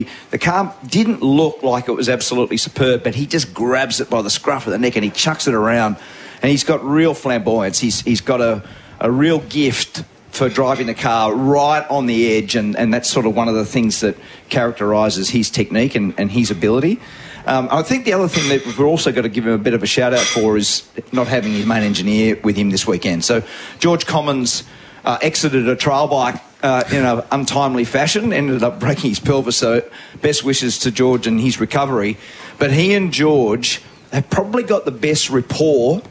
The car didn't look like it was absolutely superb, but he just grabs it by the scruff of the neck and he chucks it around. And he's got real flamboyance. He's got a real gift for driving the car right on the edge, and that's sort of one of the things that characterises his technique and his ability. I think the other thing that we've also got to give him a bit of a shout-out for is not having his main engineer with him this weekend. So George Commons exited a trail bike in an untimely fashion, ended up breaking his pelvis, so best wishes to George and his recovery. But he and George have probably got the best rapport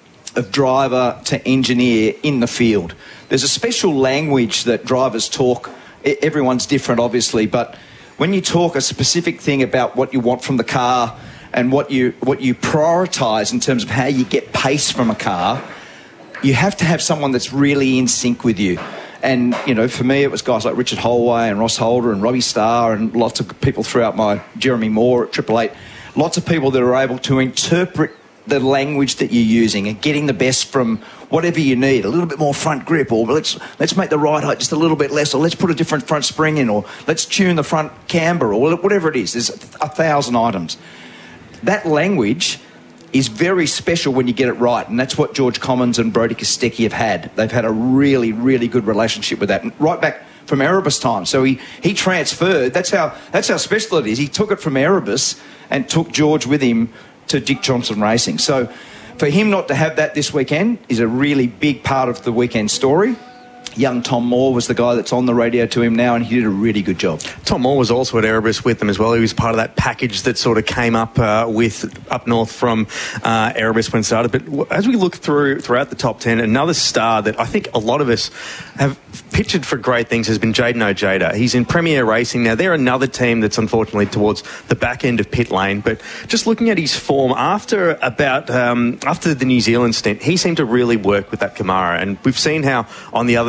of driver to engineer in the field. There's a special language that drivers talk. Everyone's different, obviously, but when you talk a specific thing about what you want from the car and what you prioritise in terms of how you get pace from a car, you have to have someone that's really in sync with you. And, you know, for me, it was guys like Richard Holway and Ross Holder and Robbie Starr and lots of people throughout my Jeremy Moore at Triple Eight. Lots of people that are able to interpret the language that you're using and getting the best from whatever you need. A little bit more front grip, or let's make the ride height just a little bit less, or let's put a different front spring in, or let's tune the front camber, or whatever it is. There's 1,000 items. That language is very special when you get it right, and that's what George Commons and Brodie Kostecki have had. They've had a really, really good relationship with that, and right back from Erebus time. So he transferred. That's how special it is. He took it from Erebus and took George with him to Dick Johnson Racing. So for him not to have that this weekend is a really big part of the weekend story. Young Tom Moore was the guy that's on the radio to him now, and he did a really good job. Tom Moore was also at Erebus with them as well. He was part of that package that sort of came up up north from Erebus when it started. But as we look throughout the top 10, another star that I think a lot of us have pictured for great things has been Jayden Ojeda. He's in Premier Racing now. They're another team that's unfortunately towards the back end of pit lane. But just looking at his form after the New Zealand stint, he seemed to really work with that Camaro. And we've seen how on the other